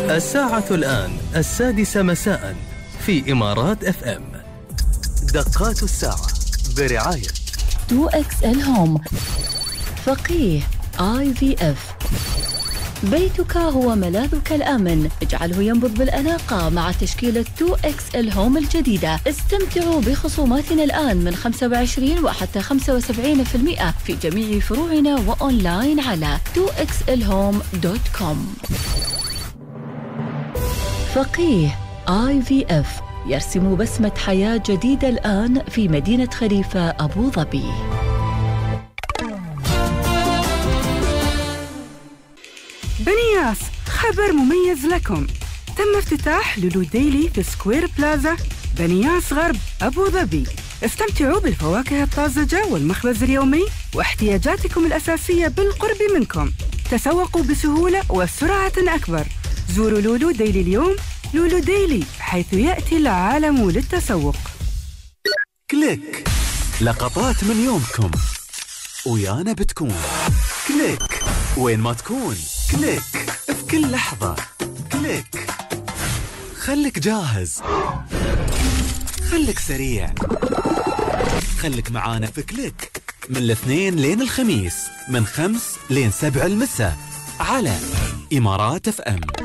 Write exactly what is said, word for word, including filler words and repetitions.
الساعة الآن السادسة مساء في إمارات اف ام. دقات الساعة برعاية تو إكس إل هوم، فقيه آي في إف. بيتك هو ملاذك الآمن، اجعله ينبض بالأناقة مع تشكيلة تو إكس إل هوم الجديدة. استمتعوا بخصوماتنا الآن من خمسة وعشرين وحتى خمسة وسبعين بالمئة في جميع فروعنا وأونلاين على تو إكس إل هوم دوت كوم. فقيه آي في إف يرسم بسمة حياة جديدة الآن في مدينة خليفة أبو ظبي. بنياس، خبر مميز لكم. تم افتتاح لولو ديلي في سكوير بلازا بنياس غرب أبو ظبي. استمتعوا بالفواكه الطازجة والمخبز اليومي واحتياجاتكم الأساسية بالقرب منكم. تسوقوا بسهولة وسرعة أكبر. زوروا لولو ديلي اليوم. لولو ديلي، حيث يأتي العالم للتسوق. كليك، لقطات من يومكم ويانا بتكون كليك وين ما تكون. كليك في كل لحظة. كليك، خليك جاهز، خليك سريع، خليك معانا في كليك من الاثنين لين الخميس من خمس لين سبع المساء على إمارات اف ام.